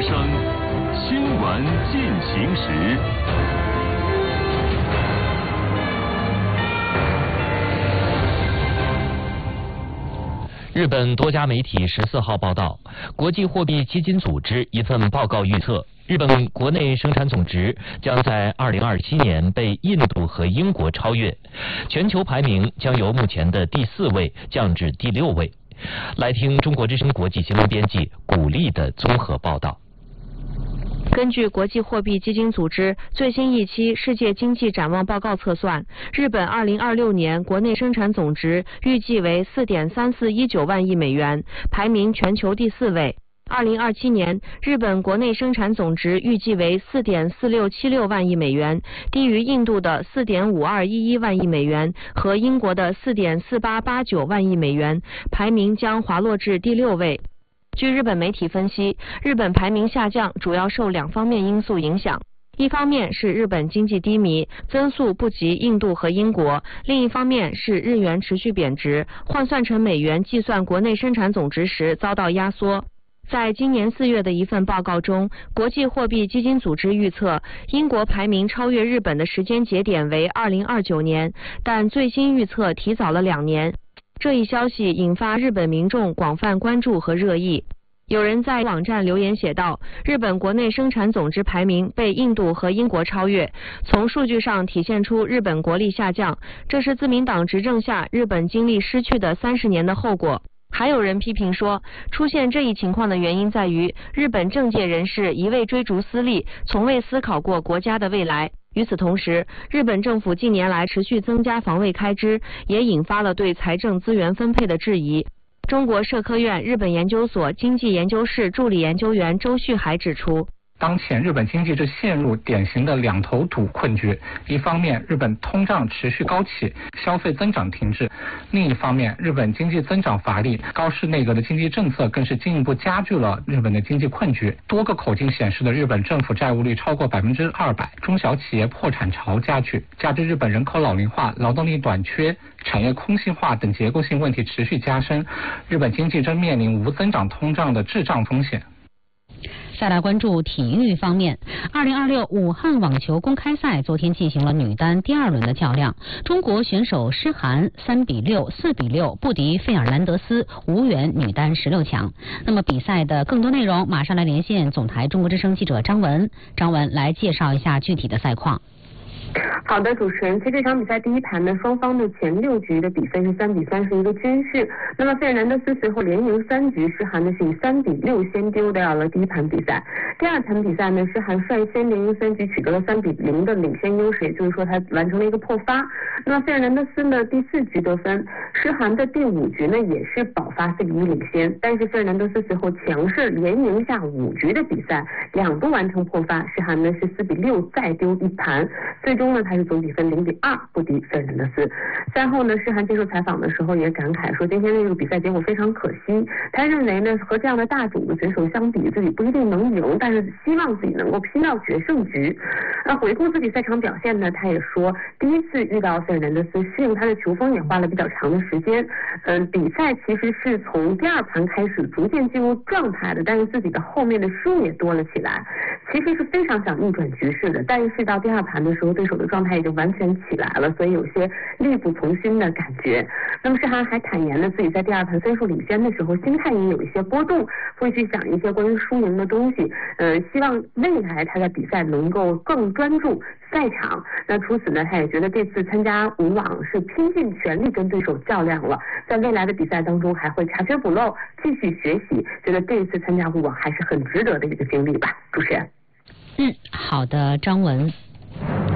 声，新闻进行时。 日本多家媒体14号报道，国际货币基金组织一份报告预测，日本国内生产总值将在2027年被印度和英国超越，全球排名将由目前的第4位降至第6位。来听中国之声国际新闻编辑古丽的综合报道。 根据国际货币基金组织最新一期世界经济展望报告测算，日本2026年国内生产总值预计为4.3419万亿美元，排名全球第4位。2027年，日本国内生产总值预计为4.4676万亿美元，低于印度的4.5211万亿美元和英国的4.4889万亿美元，排名将滑落至第6位。据日本媒体分析，日本排名下降主要受2方面因素影响。一方面是日本经济低迷，增速不及印度和英国；另一方面是日元持续贬值，换算成美元计算国内生产总值时遭到压缩。在今年4月的一份报告中，国际货币基金组织预测，英国排名超越日本的时间节点为2029年，但最新预测提早了2年。这一消息引发日本民众广泛关注和热议。有人在网站留言写道，日本国内生产总值排名被印度和英国超越，从数据上体现出日本国力下降，这是自民党执政下日本经历失去的30年的后果。还有人批评说，出现这一情况的原因在于日本政界人士一味追逐私利，从未思考过国家的未来。与此同时，日本政府近年来持续增加防卫开支，也引发了对财政资源分配的质疑。中国社科院日本研究所经济研究室助理研究员周旭海指出， 当前日本经济正陷入典型的两头堵困局，一方面日本通胀持续高企，消费增长停滞；另一方面日本经济增长乏力，高市内阁的经济政策更是进一步加剧了日本的经济困局。多个口径显示的日本政府债务率超过200%，中小企业破产潮加剧，加之日本人口老龄化、劳动力短缺、产业空心化等结构性问题持续加深，日本经济正面临无增长通胀的滞胀风险。 再来关注体育方面，2026武汉网球公开赛昨天进行了女单第2轮的较量，中国选手施涵3-6、4-6不敌费尔南德斯，无缘女单16强。那么比赛的更多内容，马上来连线总台中国之声记者张文来介绍一下具体的赛况。 好的，主持人，其实这场比赛第一盘呢，双方的前6局的比分是3-3，是一个均势。那么费尔南德斯随后连赢3局，施涵呢是以3-6先丢掉了第一盘比赛。第2盘比赛呢，施涵率先连赢3局，取得了3-0的领先优势，也就是说他完成了一个破发。那么费尔南德斯呢第4局得分，施涵的第5局呢也是保发4-1领先，但是费尔南德斯随后强势连赢下5局的比赛，2度完成破发，施涵呢是4-6再丢一盘，最终呢他是总比分0-2不敌费尔南德斯。赛后呢，施涵接受采访的时候也感慨说，今天这个比赛结果非常可惜。他认为呢，和这样的大主的选手相比，自己不一定能赢，但是希望自己能够拼到决胜局。那回顾自己赛场表现呢，他也说，第一次遇到费尔南德斯，适应他的球风也花了比较长的时间。比赛其实是从第2盘开始逐渐进入状态的，但是自己的后面的失误也多了起来。其实是非常想逆转局势的，但是到第2盘的时候，对手的状态已经完全起来了，所以有些力不从心的感觉。那么施涵还坦言了自己在第2盘分数领先的时候，心态也有一些波动，会去想一些关于输赢的东西。希望未来他在比赛能够更专注赛场。那除此呢，他也觉得这次参加武网是拼尽全力跟对手较量了，在未来的比赛当中还会查缺补漏，继续学习，觉得这一次参加武网还是很值得的一个经历吧。主持人。 好的，张文。